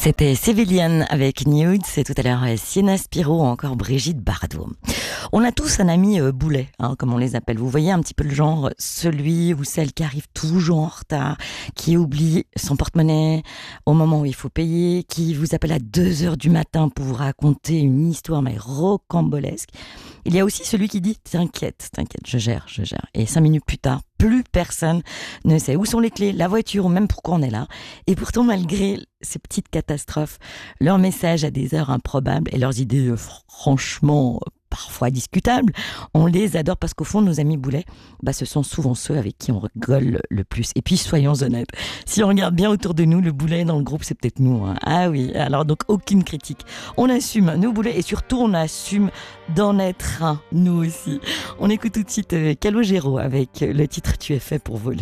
C'était Civilian avec Nudes et tout à l'heure Sienna Spiro ou encore Brigitte Bardot. On a tous un ami boulet, comme on les appelle. Vous voyez un petit peu le genre, celui ou celle qui arrive toujours en retard, qui oublie son porte-monnaie au moment où il faut payer, qui vous appelle à 2 heures du matin pour vous raconter une histoire mais rocambolesque. Il y a aussi celui qui dit t'inquiète, je gère. Et 5 minutes plus tard, plus personne ne sait où sont les clés, la voiture ou même pourquoi on est là. Et pourtant, malgré ces petites catastrophes, leurs messages à des heures improbables et leurs idées franchement parfois discutables, on les adore parce qu'au fond, nos amis boulets, ce sont souvent ceux avec qui on rigole le plus. Et puis, soyons honnêtes, si on regarde bien autour de nous, le boulet dans le groupe, c'est peut-être nous. Ah oui, alors donc aucune critique. On assume nos boulets et surtout, on assume d'en être un, nous aussi. On écoute tout de suite Calogero avec le titre « Tu es fait pour voler ».